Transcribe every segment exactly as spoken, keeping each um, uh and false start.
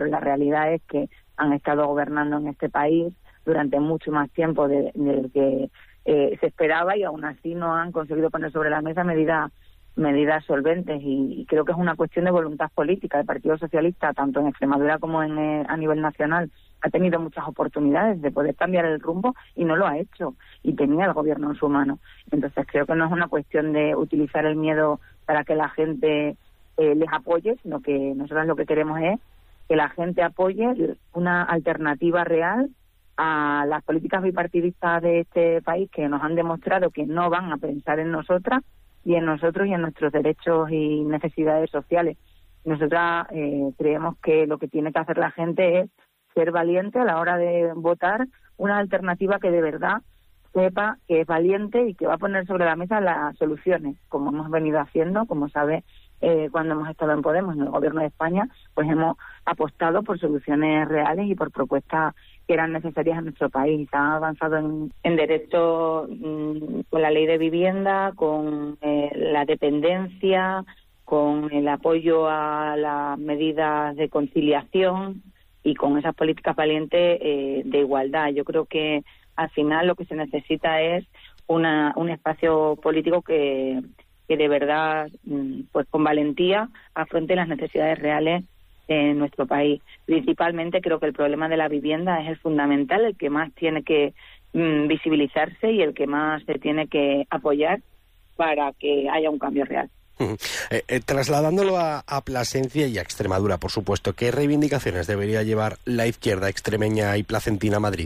pero la realidad es que han estado gobernando en este país durante mucho más tiempo de, del que eh, se esperaba, y aún así no han conseguido poner sobre la mesa medidas medidas solventes, y, y creo que es una cuestión de voluntad política. El Partido Socialista, tanto en Extremadura como en, eh, a nivel nacional, ha tenido muchas oportunidades de poder cambiar el rumbo y no lo ha hecho, y tenía el gobierno en su mano. Entonces creo que no es una cuestión de utilizar el miedo para que la gente eh, les apoye, sino que nosotros lo que queremos es que la gente apoye una alternativa real a las políticas bipartidistas de este país, que nos han demostrado que no van a pensar en nosotras y en nosotros y en nuestros derechos y necesidades sociales. Nosotras eh, creemos que lo que tiene que hacer la gente es ser valiente a la hora de votar una alternativa que de verdad sepa que es valiente y que va a poner sobre la mesa las soluciones, como hemos venido haciendo. Como sabe, eh, cuando hemos estado en Podemos, en el gobierno de España, pues hemos apostado por soluciones reales y por propuestas que eran necesarias en nuestro país. Se ha avanzado en, en derechos mmm, con la ley de vivienda, con eh, la dependencia, con el apoyo a las medidas de conciliación y con esas políticas valientes eh, de igualdad. Yo creo que al final lo que se necesita es una, un espacio político que, que de verdad, pues con valentía, afronte las necesidades reales en nuestro país. Principalmente creo que el problema de la vivienda es el fundamental, el que más tiene que mm, visibilizarse y el que más se tiene que apoyar para que haya un cambio real. Eh, eh, trasladándolo a, a Plasencia y a Extremadura, por supuesto, ¿qué reivindicaciones debería llevar la izquierda extremeña y placentina a Madrid?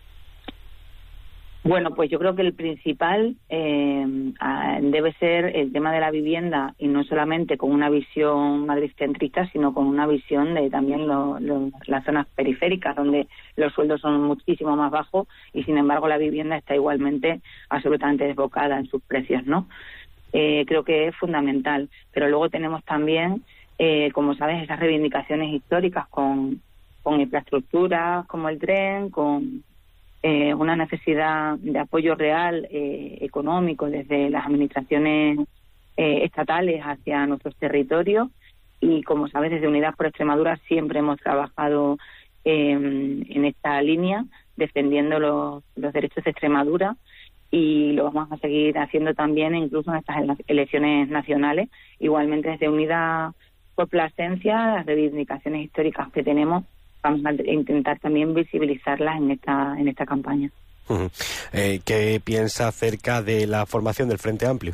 Bueno, pues yo creo que el principal eh, debe ser el tema de la vivienda, y no solamente con una visión madridcentrista, sino con una visión de también lo, lo, las zonas periféricas, donde los sueldos son muchísimo más bajos y sin embargo la vivienda está igualmente absolutamente desbocada en sus precios, ¿no? Eh, creo que es fundamental. Pero luego tenemos también, eh, como sabes, esas reivindicaciones históricas con, con infraestructuras como el tren, con Eh, una necesidad de apoyo real eh, económico desde las administraciones eh, estatales hacia nuestros territorios. Y como sabes, desde Unidas por Extremadura siempre hemos trabajado eh, en esta línea, defendiendo los, los derechos de Extremadura, y lo vamos a seguir haciendo también incluso en estas elecciones nacionales. Igualmente desde Unidas por Plasencia, las reivindicaciones históricas que tenemos, vamos a intentar también visibilizarlas en esta en esta campaña. Uh-huh. Eh, ¿Qué piensa acerca de la formación del Frente Amplio?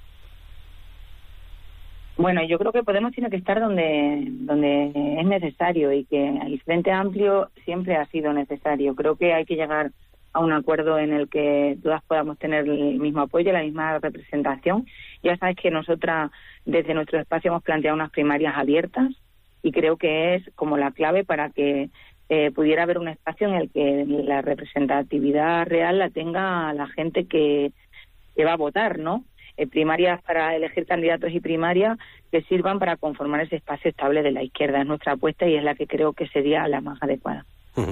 Bueno, yo creo que Podemos tiene que estar donde donde es necesario, y que el Frente Amplio siempre ha sido necesario. Creo que hay que llegar a un acuerdo en el que todas podamos tener el mismo apoyo, la misma representación. Ya sabes que nosotras desde nuestro espacio hemos planteado unas primarias abiertas, y creo que es como la clave para que eh, pudiera haber un espacio en el que la representatividad real la tenga la gente que, que va a votar, ¿no? Eh, primarias para elegir candidatos y primarias que sirvan para conformar ese espacio estable de la izquierda. Es nuestra apuesta y es la que creo que sería la más adecuada.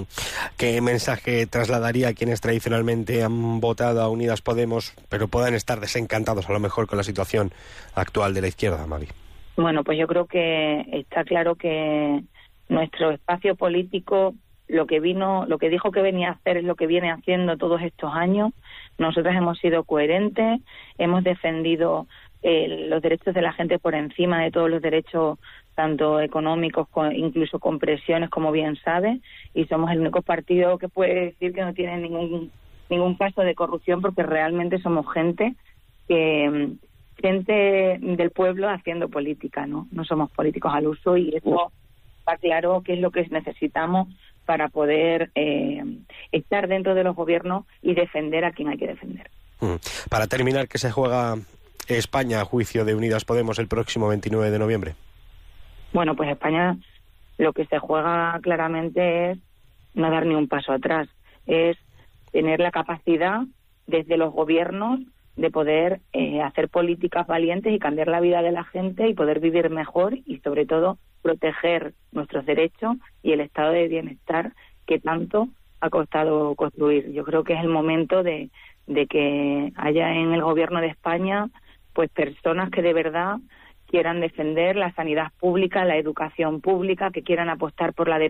¿Qué mensaje trasladaría a quienes tradicionalmente han votado a Unidas Podemos, pero puedan estar desencantados a lo mejor con la situación actual de la izquierda, Mavi? Bueno, pues yo creo que está claro que nuestro espacio político lo que vino, lo que dijo que venía a hacer es lo que viene haciendo todos estos años. Nosotros hemos sido coherentes, hemos defendido eh, los derechos de la gente por encima de todos los derechos, tanto económicos, con, incluso con presiones, como bien sabes, y somos el único partido que puede decir que no tiene ningún ningún caso de corrupción, porque realmente somos gente que gente del pueblo haciendo política, ¿no? No somos políticos al uso, y eso está claro que es lo que necesitamos para poder eh, estar dentro de los gobiernos y defender a quien hay que defender. Mm. Para terminar, ¿qué se juega España a juicio de Unidas Podemos el próximo veintinueve de noviembre? Bueno, pues España lo que se juega claramente es no dar ni un paso atrás, es tener la capacidad desde los gobiernos de poder eh, hacer políticas valientes y cambiar la vida de la gente y poder vivir mejor, y sobre todo proteger nuestros derechos y el estado de bienestar que tanto ha costado construir. Yo creo que es el momento de, de que haya en el gobierno de España pues personas que de verdad quieran defender la sanidad pública, la educación pública, que quieran apostar por la